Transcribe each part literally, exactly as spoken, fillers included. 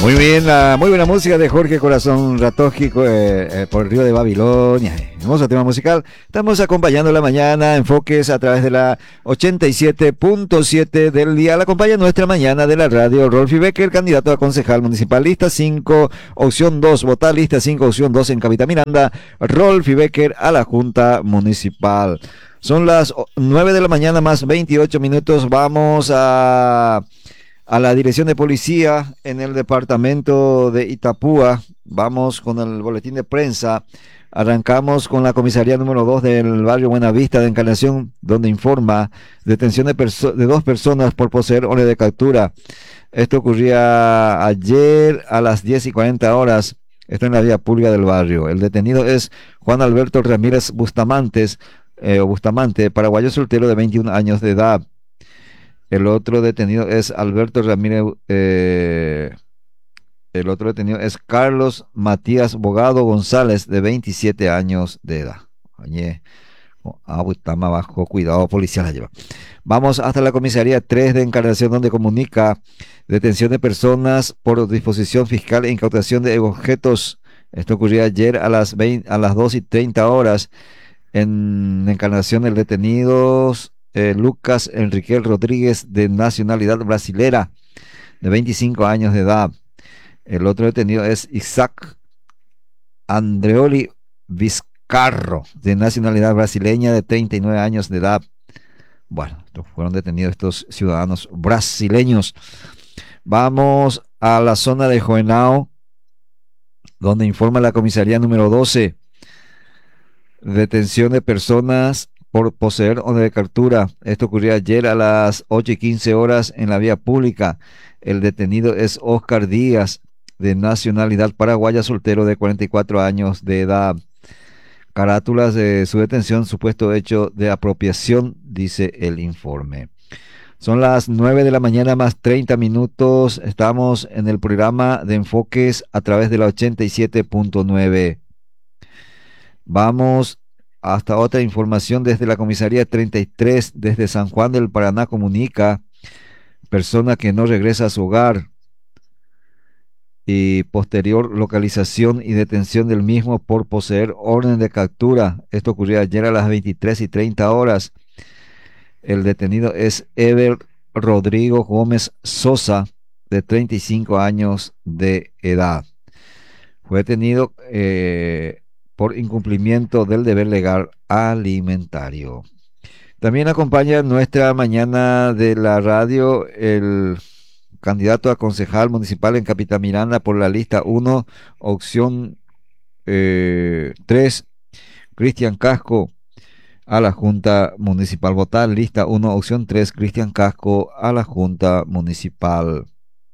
Muy bien, la muy buena música de Jorge Corazón Ratógico eh, eh, por el Río de Babilonia. Hermoso tema musical. Estamos acompañando la mañana, enfoques a través de la ochenta y siete punto siete del día. La acompaña nuestra mañana de la radio Rolfi Becker, candidato a concejal municipal. Lista cinco, opción dos, votar. Lista cinco, opción dos en Capitán Miranda. Rolfi Becker a la Junta Municipal. Son las nueve de la mañana más veintiocho minutos. Vamos a... a la dirección de policía en el departamento de Itapúa. Vamos con el boletín de prensa. Arrancamos con la comisaría número dos del barrio Buenavista de Encarnación, donde informa detención de, perso de dos personas por poseer orden de captura. Esto ocurría ayer a las diez y cuarenta horas. Esto en la vía pública del barrio. El detenido es Juan Alberto Ramírez Bustamantes, eh, Bustamante, paraguayo soltero de veintiún años de edad. El otro detenido es Alberto Ramírez, eh, el otro detenido es Carlos Matías Bogado González, de veintisiete años de edad. Oye, ah, está más bajo, cuidado policial la lleva. Vamos hasta la comisaría tres de Encarnación, donde comunica detención de personas por disposición fiscal e incautación de objetos. Esto ocurrió ayer a las veinte, a las dos y treinta horas en Encarnación. El detenido Eh, Lucas Enrique Rodríguez, de nacionalidad brasilera, de veinticinco años de edad. El otro detenido es Isaac Andreoli Vizcarro, de nacionalidad brasileña, de treinta y nueve años de edad. Bueno, estos fueron detenidos estos ciudadanos brasileños. Vamos a la zona de Joenao, donde informa la comisaría número doce. Detención de personas por poseer orden de captura. Esto ocurrió ayer a las ocho y quince horas en la vía pública. El detenido es Oscar Díaz, de nacionalidad paraguaya, soltero, de cuarenta y cuatro años de edad. Carátulas de su detención: supuesto hecho de apropiación, dice el informe. Son las nueve de la mañana más treinta minutos. Estamos en el programa de enfoques a través de la ochenta y siete punto nueve. Vamos hasta otra información desde la comisaría treinta y tres, desde San Juan del Paraná. Comunica persona que no regresa a su hogar y posterior localización y detención del mismo por poseer orden de captura. Esto ocurrió ayer a las veintitrés y treinta horas. El detenido es Ever Rodrigo Gómez Sosa, de treinta y cinco años de edad. Fue detenido eh, por incumplimiento del deber legal alimentario. También acompaña nuestra mañana de la radio el candidato a concejal municipal en Capitán Miranda por la lista uno, opción eh, tres, Cristian Casco, a la Junta Municipal. Votar lista uno, opción tres, Cristian Casco, a la Junta Municipal.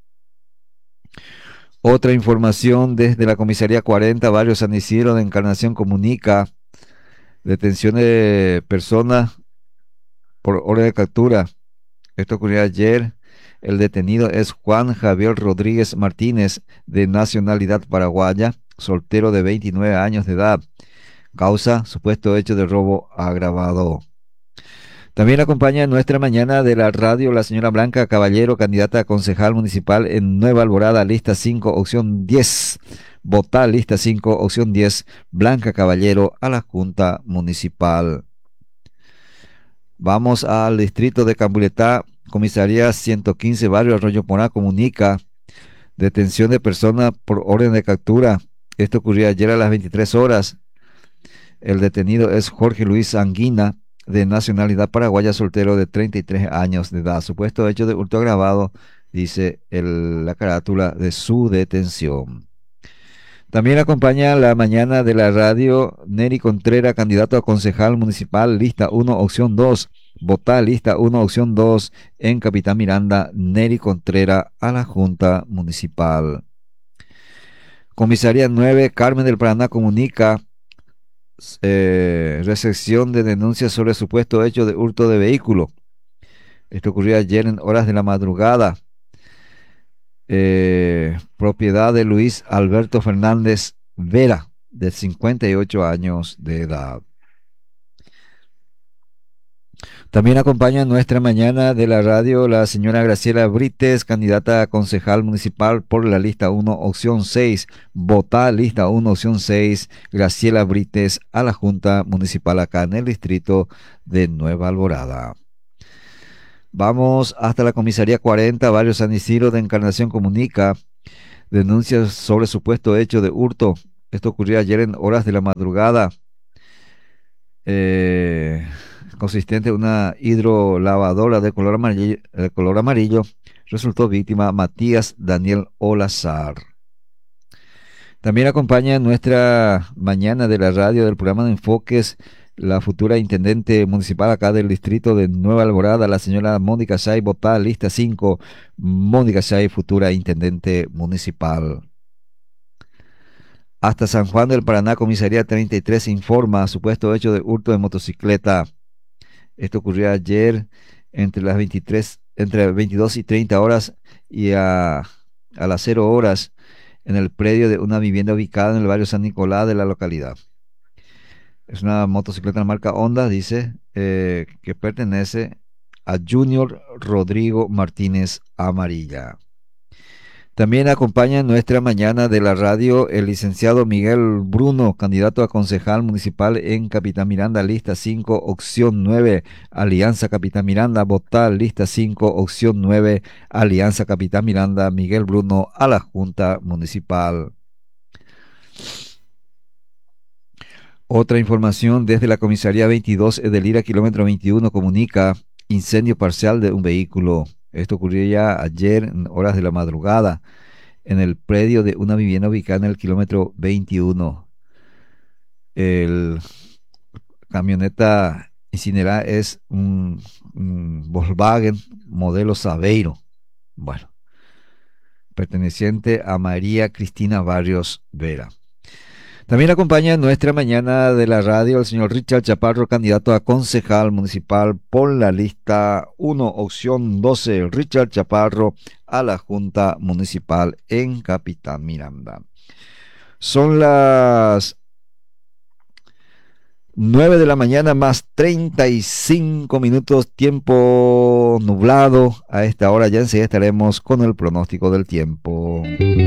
Otra información desde la comisaría cuarenta, barrio San Isidro de Encarnación, comunica detención de personas por orden de captura. Esto ocurrió ayer. El detenido es Juan Javier Rodríguez Martínez, de nacionalidad paraguaya, soltero, de veintinueve años de edad. Causa: supuesto hecho de robo agravado. También acompaña en nuestra mañana de la radio la señora Blanca Caballero, candidata a concejal municipal en Nueva Alborada, lista cinco, opción diez. Votar lista cinco, opción diez, Blanca Caballero, a la Junta Municipal. Vamos al distrito de Cambuletá, comisaría ciento quince, barrio Arroyo Porá, comunica detención de persona por orden de captura. Esto ocurrió ayer a las veintitrés horas. El detenido es Jorge Luis Anguina, de nacionalidad paraguaya, soltero, de treinta y tres años de edad. Supuesto hecho de hurto agravado, dice el, la carátula de su detención. También acompaña la mañana de la radio Neri Contreras, candidato a concejal municipal, lista uno, opción dos. Votar lista uno, opción dos, en Capitán Miranda, Neri Contreras, a la Junta Municipal. Comisaría nueve, Carmen del Paraná, comunica eh, recepción de denuncias sobre supuesto hecho de hurto de vehículo. Esto ocurrió ayer en horas de la madrugada. Eh, propiedad de Luis Alberto Fernández Vera, de cincuenta y ocho años de edad. También acompaña en nuestra mañana de la radio la señora Graciela Brites, candidata a concejal municipal por la lista uno, opción seis. Vota lista uno, opción seis, Graciela Brites a la Junta Municipal acá en el distrito de Nueva Alborada. Vamos hasta la comisaría cuarenta, barrio San Isidro de Encarnación. Comunica denuncias sobre supuesto hecho de hurto. Esto ocurrió ayer en horas de la madrugada. Eh, consistente en una hidrolavadora de color amarillo, de color amarillo, resultó víctima Matías Daniel Olazar. También acompaña en nuestra mañana de la radio del programa de Enfoques la futura intendente municipal acá del distrito de Nueva Alborada, la señora Mónica Say, votada lista cinco. Mónica Say, futura intendente municipal. Hasta San Juan del Paraná, comisaría treinta y tres, informa supuesto hecho de hurto de motocicleta. Esto ocurrió ayer entre las veintitrés, entre veintidós y treinta horas y a, a las cero horas en el predio de una vivienda ubicada en el barrio San Nicolás de la localidad. Es una motocicleta de marca Honda, dice, eh, que pertenece a Junior Rodrigo Martínez Amarilla. También acompaña en nuestra mañana de la radio el licenciado Miguel Bruno, candidato a concejal municipal en Capitán Miranda, lista cinco, opción nueve, Alianza Capitán Miranda. Votar lista cinco, opción nueve, Alianza Capitán Miranda, Miguel Bruno a la Junta Municipal. Otra información desde la comisaría veintidós de Lira, kilómetro veintiuno, comunica incendio parcial de un vehículo. Esto ocurrió ya ayer en horas de la madrugada en el predio de una vivienda ubicada en el kilómetro veintiuno. El camioneta incinerada es un, un Volkswagen modelo Saveiro. Bueno, perteneciente a María Cristina Barrios Vera. También acompaña en nuestra mañana de la radio el señor Richard Chaparro, candidato a concejal municipal por la lista uno, opción doce, Richard Chaparro a la Junta Municipal en Capitán Miranda. Son las nueve de la mañana más treinta y cinco minutos, tiempo nublado. A esta hora ya enseguida estaremos con el pronóstico del tiempo.